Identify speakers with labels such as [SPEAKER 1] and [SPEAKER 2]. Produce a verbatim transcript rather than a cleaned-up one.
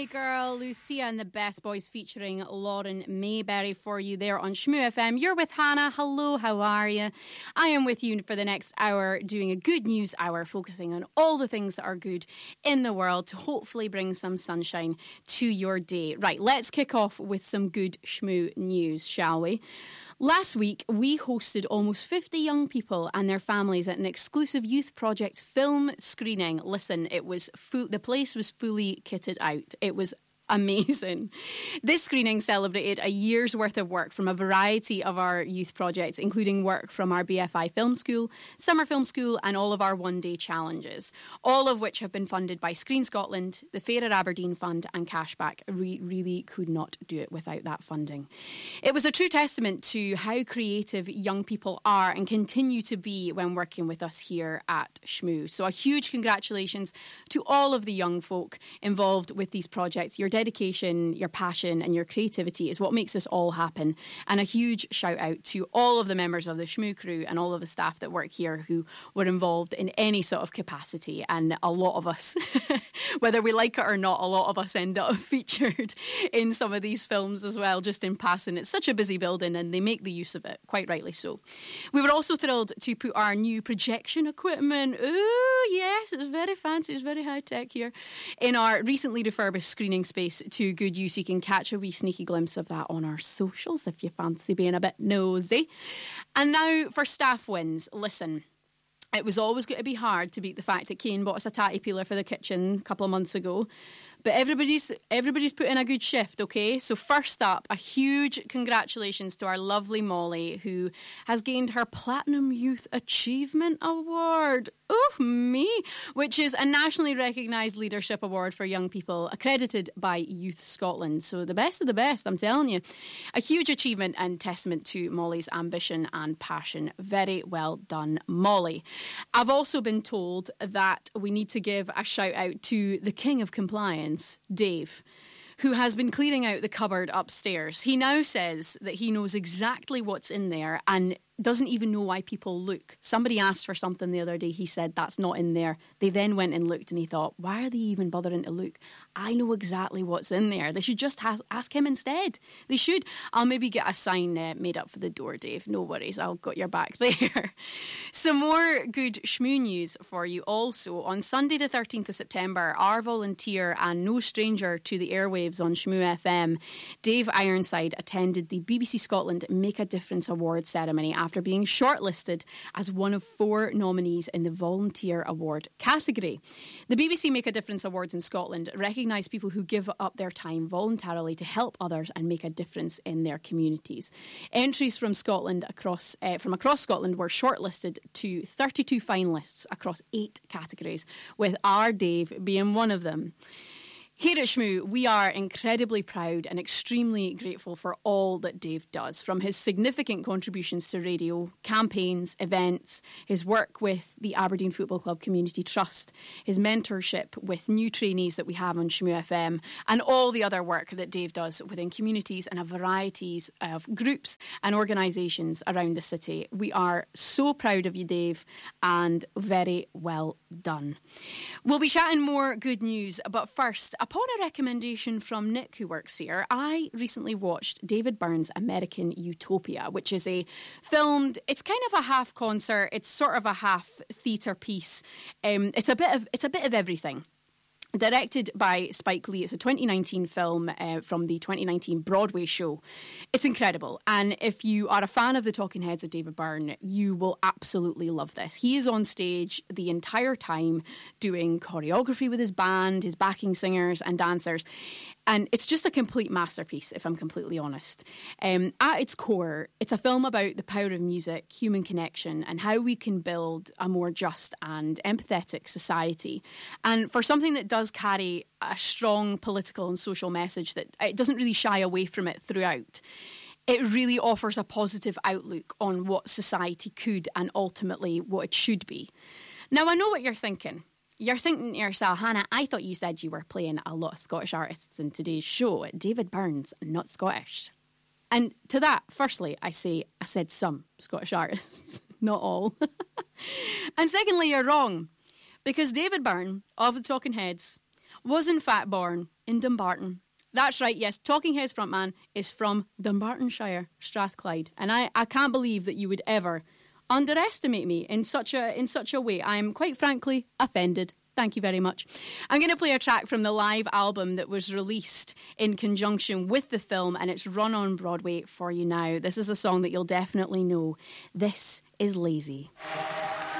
[SPEAKER 1] Molly Girl, Lucia and the Best Boys featuring Lauren Mayberry for you there on Shmoo F M. You're with Hannah. Hello, how are you? I am with you for the next hour doing a good news hour, focusing on all the things that are good in the world to hopefully bring some sunshine to your day. Right, let's kick off with some good Shmoo news, shall we? Last week, we hosted almost fifty young people and their families at an exclusive Youth Project film screening. Listen, it was full, the place was fully kitted out. It was amazing. This screening celebrated a year's worth of work from a variety of our youth projects, including work from our B F I Film School, Summer Film School, and all of our one-day challenges, all of which have been funded by Screen Scotland, the Fairer Aberdeen Fund, and Cashback. We really could not do it without that funding. It was a true testament to how creative young people are and continue to be when working with us here at Shmoo. So a huge congratulations to all of the young folk involved with these projects. Your dedication, your passion and your creativity is what makes this all happen. And a huge shout out to all of the members of the Shmoo crew and all of the staff that work here who were involved in any sort of capacity. And a lot of us, whether we like it or not, a lot of us end up featured in some of these films as well, just in passing. It's such a busy building and they make the use of it, quite rightly so. We were also thrilled to put our new projection equipment, oh yes, it's very fancy, it's very high tech here, in our recently refurbished screening space to good use. You can catch a wee sneaky glimpse of that on our socials if you fancy being a bit nosy. And now for staff wins. Listen, it was always going to be hard to beat the fact that Kane bought us a tatty peeler for the kitchen a couple of months ago. But everybody's everybody's put in a good shift, okay? So first up, a huge congratulations to our lovely Molly, who has gained her Platinum Youth Achievement Award. Oh, me! Which is a nationally recognised leadership award for young people, accredited by Youth Scotland. So the best of the best, I'm telling you. A huge achievement and testament to Molly's ambition and passion. Very well done, Molly. I've also been told that we need to give a shout out to the King of Compliance, Dave, who has been clearing out the cupboard upstairs. He now says that he knows exactly what's in there and doesn't even know why people look. Somebody asked for something the other day. He said, that's not in there. They then went and looked and he thought, why are they even bothering to look? I know exactly what's in there. They should just ha- ask him instead. They should. I'll maybe get a sign uh, made up for the door, Dave. No worries. I'll got your back there. Some more good Shmoo news for you also. On Sunday the thirteenth of September, our volunteer and no stranger to the airwaves on Shmoo F M, Dave Ironside, attended the B B C Scotland Make a Difference Award ceremony after being shortlisted as one of four nominees in the Volunteer Award category. The B B C Make a Difference Awards in Scotland recognise people who give up their time voluntarily to help others and make a difference in their communities. Entries from Scotland across uh, from across Scotland were shortlisted to thirty-two finalists across eight categories, with our Dave being one of them. Here at Shmoo, we are incredibly proud and extremely grateful for all that Dave does, from his significant contributions to radio, campaigns, events, his work with the Aberdeen Football Club Community Trust, his mentorship with new trainees that we have on Shmoo F M, and all the other work that Dave does within communities and a variety of groups and organisations around the city. We are so proud of you, Dave, and very well done. We'll be chatting more good news, but first, upon a recommendation from Nick, who works here, I recently watched David Byrne's American Utopia, which is a filmed, it's kind of a half concert, it's sort of a half theatre piece. Um, it's a bit of it's a bit of everything. Directed by Spike Lee. It's a twenty nineteen film uh, from the twenty nineteen Broadway show. It's incredible. And if you are a fan of the talking heads of David Byrne, you will absolutely love this. He is on stage the entire time doing choreography with his band, his backing singers and dancers. And it's just a complete masterpiece, if I'm completely honest. Um, at its core, it's a film about the power of music, human connection, and how we can build a more just and empathetic society. And for something that does carry a strong political and social message, that it doesn't really shy away from it throughout, it really offers a positive outlook on what society could and ultimately what it should be. Now, I know what you're thinking. You're thinking to yourself, Hannah, I thought you said you were playing a lot of Scottish artists in today's show. David Byrne's not Scottish. And to that, firstly, I say, I said some Scottish artists, not all. And secondly, you're wrong, because David Byrne of the Talking Heads was in fact born in Dumbarton. That's right, yes, Talking Heads frontman is from Dumbartonshire, Strathclyde. And I, I can't believe that you would ever underestimate me in such a in such a way. I'm quite frankly offended. Thank you very much. I'm going to play a track from the live album that was released in conjunction with the film, and it's run on Broadway for you now. This is a song that you'll definitely know. This is Lazy.